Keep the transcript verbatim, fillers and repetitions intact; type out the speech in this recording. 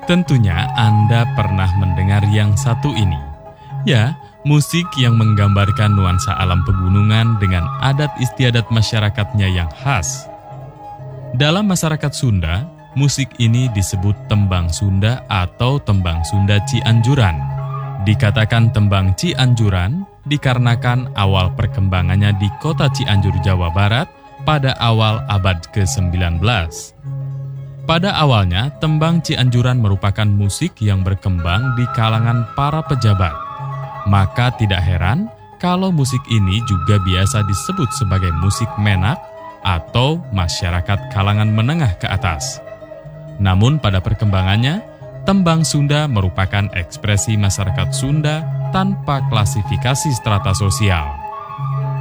Tentunya Anda pernah mendengar yang satu ini. Ya, musik yang menggambarkan nuansa alam pegunungan dengan adat istiadat masyarakatnya yang khas. Dalam masyarakat Sunda, musik ini disebut tembang Sunda atau tembang Sunda Cianjuran. Dikatakan tembang Cianjuran dikarenakan awal perkembangannya di kota Cianjur, Jawa Barat pada awal abad ke sembilan belas. Pada awalnya, tembang Cianjuran merupakan musik yang berkembang di kalangan para pejabat. Maka tidak heran kalau musik ini juga biasa disebut sebagai musik menak atau masyarakat kalangan menengah ke atas. Namun pada perkembangannya, tembang Sunda merupakan ekspresi masyarakat Sunda tanpa klasifikasi strata sosial.